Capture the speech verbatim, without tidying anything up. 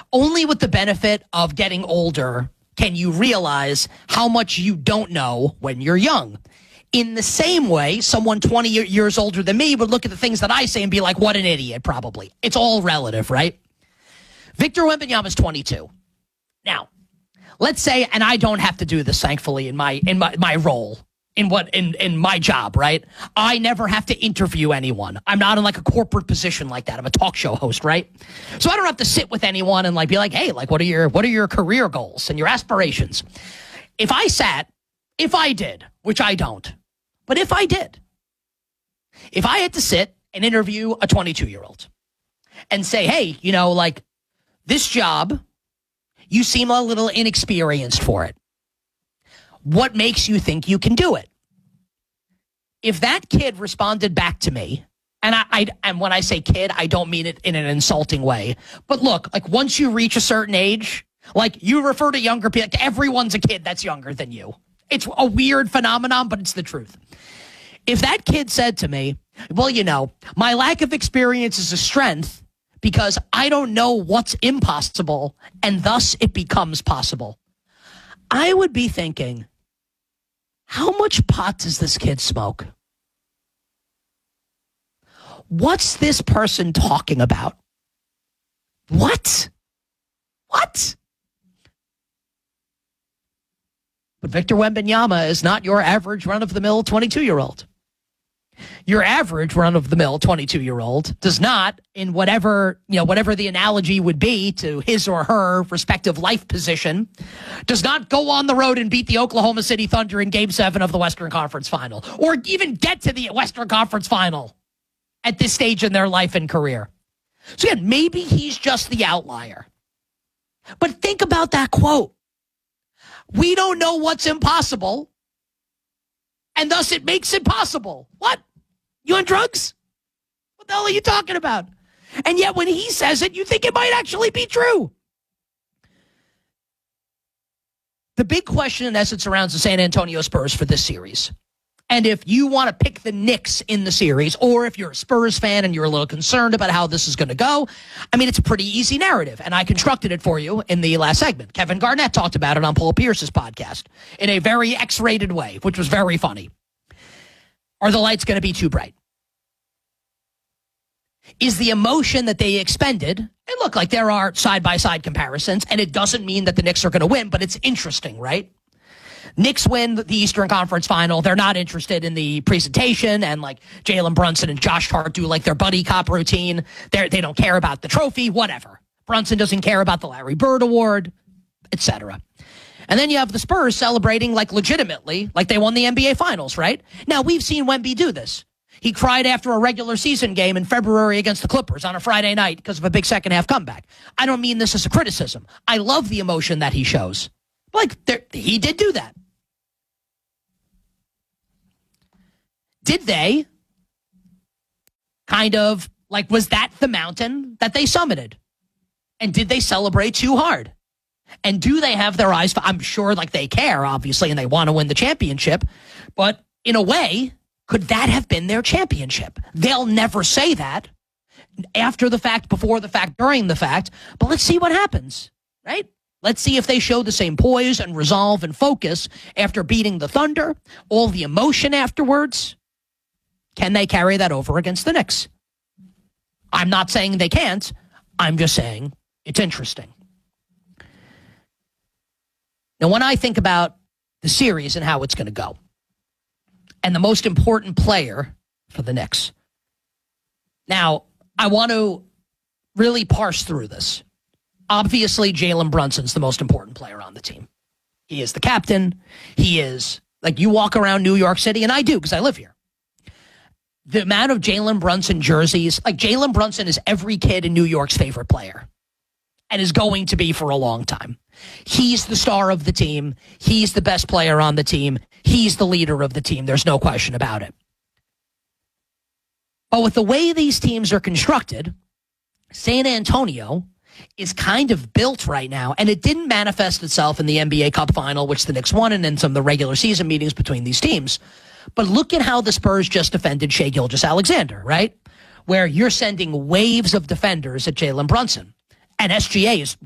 only with the benefit of getting older can you realize how much you don't know when you're young. In the same way, someone twenty years older than me would look at the things that I say and be like, what an idiot, probably. It's all relative, right? Victor Wembanyama is twenty-two. Now, let's say, and I don't have to do this, thankfully, in my in my, my role, in what in, in my job, right? I never have to interview anyone. I'm not in like a corporate position like that. I'm a talk show host, right? So I don't have to sit with anyone and like be like, hey, like what are your what are your career goals and your aspirations? If I sat, if I did, which I don't, but if I did, if I had to sit and interview a twenty-two-year-old and say, hey, you know, like this job, you seem a little inexperienced for it. What makes you think you can do it? If that kid responded back to me, and I, I and when I say kid, I don't mean it in an insulting way, but look, like once you reach a certain age, like you refer to younger people, like everyone's a kid that's younger than you. It's a weird phenomenon, but it's the truth. If that kid said to me, well, you know, my lack of experience is a strength because I don't know what's impossible, and thus it becomes possible, I would be thinking, how much pot does this kid smoke? What's this person talking about? What? What? But Victor Wembanyama is not your average run-of-the-mill twenty-two-year-old. Your average run-of-the-mill twenty-two-year-old does not, in whatever, you know, whatever the analogy would be to his or her respective life position, does not go on the road and beat the Oklahoma City Thunder in Game seven of the Western Conference Final, or even get to the Western Conference Final at this stage in their life and career. So again, maybe he's just the outlier. But think about that quote. We don't know what's impossible, and thus it makes it possible. What? You on drugs? What the hell are you talking about? And yet when he says it, you think it might actually be true. The big question, in essence, surrounds the San Antonio Spurs for this series. And if you want to pick the Knicks in the series, or if you're a Spurs fan and you're a little concerned about how this is going to go, I mean, it's a pretty easy narrative. And I constructed it for you in the last segment. Kevin Garnett talked about it on Paul Pierce's podcast in a very X-rated way, which was very funny. Are the lights going to be too bright? Is the emotion that they expended, and look, like there are side-by-side comparisons, and it doesn't mean that the Knicks are going to win, but it's interesting, right? Knicks win the Eastern Conference Final. They're not interested in the presentation, and like Jalen Brunson and Josh Hart do like their buddy cop routine. They they don't care about the trophy, whatever. Brunson doesn't care about the Larry Bird Award, et cetera. And then you have the Spurs celebrating like legitimately, like they won the N B A Finals, right? Now, we've seen Wemby do this. He cried after a regular season game in February against the Clippers on a Friday night because of a big second half comeback. I don't mean this as a criticism. I love the emotion that he shows. Like, there, he did do that. Did they kind of, like, was that the mountain that they summited? And did they celebrate too hard? And do they have their eyes? I'm sure, like, they care, obviously, and they want to win the championship. But in a way, could that have been their championship? They'll never say that after the fact, before the fact, during the fact. But let's see what happens, right? Let's see if they show the same poise and resolve and focus after beating the Thunder, all the emotion afterwards. Can they carry that over against the Knicks? I'm not saying they can't. I'm just saying it's interesting. Now, when I think about the series and how it's going to go, and the most important player for the Knicks, now, I want to really parse through this. Obviously, Jalen Brunson's the most important player on the team. He is the captain. He is, like, you walk around New York City, and I do because I live here. The amount of Jalen Brunson jerseys, like Jalen Brunson is every kid in New York's favorite player and is going to be for a long time. He's the star of the team. He's the best player on the team. He's the leader of the team. There's no question about it. But with the way these teams are constructed, San Antonio is kind of built right now, and it didn't manifest itself in the N B A Cup final, which the Knicks won, and in some of the regular season meetings between these teams. But look at how the Spurs just defended Shai Gilgeous-Alexander, right? Where you're sending waves of defenders at Jalen Brunson. And S G A is